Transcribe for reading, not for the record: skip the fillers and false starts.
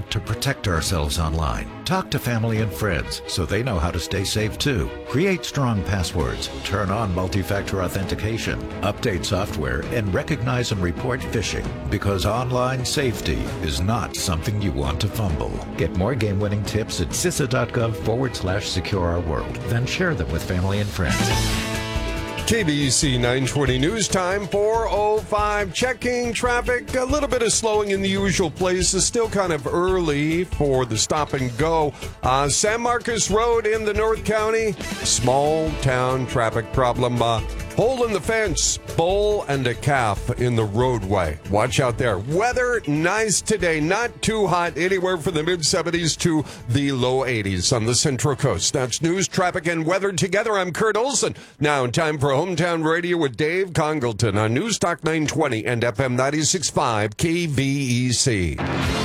to protect ourselves online. Talk to family and friends so they know how to stay safe too. Create strong passwords, turn on multi-factor authentication, update software, and recognize and report phishing, because online safety is not something you want to fumble. Get more game-winning tips at CISA.gov/secure our world. Then share them with family and friends. KBEC 920 News Time, 4:05. Checking traffic. A little bit of slowing in the usual places. Still kind of early for the stop and go. San Marcos Road in the North County. Small town traffic problem. Hole in the fence, bull and a calf in the roadway. Watch out there. Weather nice today. Not too hot. Anywhere from the mid-70s to the low 80s on the Central Coast. That's news, traffic, and weather together. I'm Kurt Olson. Now time for Hometown Radio with Dave Congleton on News Talk 920 and FM 96.5 KVEC.